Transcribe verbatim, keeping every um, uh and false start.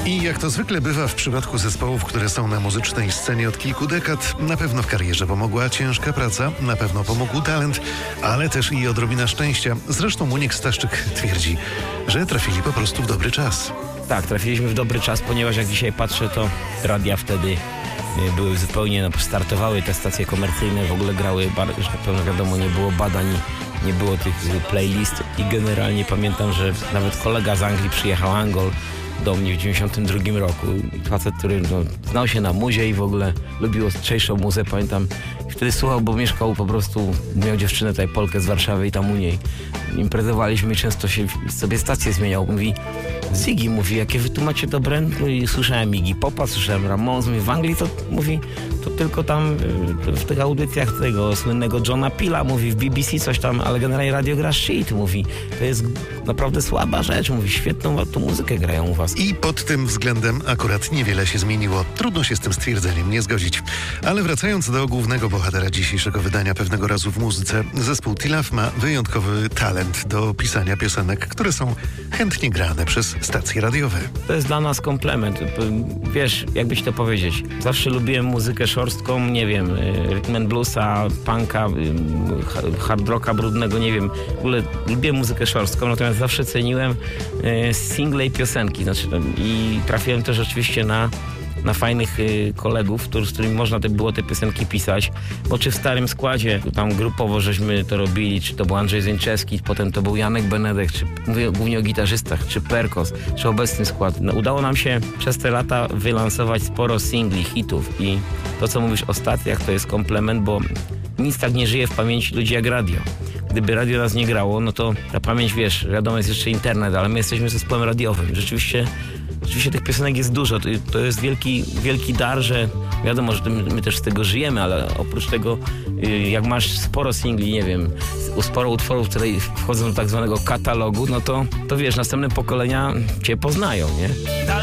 I jak to zwykle bywa w przypadku zespołów, które są na muzycznej scenie od kilku dekad, na pewno w karierze pomogła ciężka praca, na pewno pomógł talent, ale też i odrobina szczęścia. Zresztą Muniek Staszczyk twierdzi, że trafili po prostu w dobry czas. Tak, trafiliśmy w dobry czas, ponieważ jak dzisiaj patrzę, to radia wtedy były zupełnie, no, startowały te stacje komercyjne, w ogóle grały, że tak powiem, wiadomo, nie było badań, nie było tych playlist i generalnie pamiętam, że nawet kolega z Anglii przyjechał, Angol, do mnie w dziewięćdziesiątym drugim roku. Facet, który no, znał się na muzie i w ogóle lubił ostrzejszą muzę, pamiętam. I wtedy słuchał, bo mieszkał po prostu, miał dziewczynę tutaj, Polkę z Warszawy i tam u niej. Imprezowaliśmy i często się sobie stację zmieniał. Mówi, Ziggy, mówi, jakie wy tu macie dobre? No i słyszałem Iggy Popa, słyszałem Ramones, mówi, w Anglii to, mówi, to tylko tam w tych audycjach tego słynnego Johna Pila, mówi, w B B C coś tam, ale generalnie radio gra shit, mówi, to jest naprawdę słaba rzecz, mówi, świetną tu muzykę grają u was. I pod tym względem akurat niewiele się zmieniło. Trudno się z tym stwierdzeniem nie zgodzić. Ale wracając do głównego bohatera dzisiejszego wydania Pewnego razu w muzyce, zespół Tilaf ma wyjątkowy talent do pisania piosenek, które są chętnie grane przez stacje radiowe. To jest dla nas komplement. Wiesz, jakbyś to powiedzieć, zawsze lubiłem muzykę szorstką, nie wiem, rhythm and bluesa, punka, hard rocka brudnego, nie wiem. W ogóle lubiłem muzykę szorstką, natomiast zawsze ceniłem single i piosenki. Znaczy, i trafiłem też oczywiście na, na fajnych y, kolegów, który, z którymi można te, było te piosenki pisać, bo czy w starym składzie, tam grupowo żeśmy to robili, czy to był Andrzej Zyńczewski, potem to był Janek Benedek, czy mówię głównie o gitarzystach, czy Perkos, czy obecny skład. No, udało nam się przez te lata wylansować sporo singli, hitów i to, co mówisz o stacjach, to jest komplement, bo nic tak nie żyje w pamięci ludzi jak radio. Gdyby radio nas nie grało, no to ta pamięć, wiesz, wiadomo, jest jeszcze internet, ale my jesteśmy zespołem radiowym. Rzeczywiście, rzeczywiście tych piosenek jest dużo. To, to jest wielki, wielki dar, że wiadomo, że my też z tego żyjemy, ale oprócz tego, jak masz sporo singli, nie wiem, sporo utworów, które wchodzą do tak zwanego katalogu, no to, to wiesz, następne pokolenia cię poznają, nie?